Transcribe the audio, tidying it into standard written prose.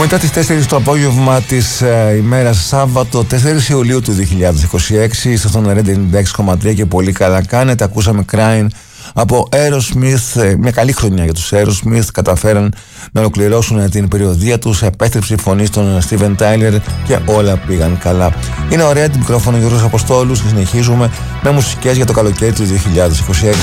Μετά τις 4 το απόγευμα της ημέρας Σάββατο 4 Ιουλίου του 2026 είστε στον Red 96,3 και πολύ καλά κάνετε. Ακούσαμε Crying από Aerosmith, μια καλή χρονιά για τους Aerosmith. Καταφέραν να ολοκληρώσουν την περιοδία τους, επέστρεψε η φωνή στον Steven Tyler και όλα πήγαν καλά. Είναι ωραία, την μικρόφωνο Γιώργος Αποστόλους και συνεχίζουμε με μουσικές για το καλοκαίρι του 2026.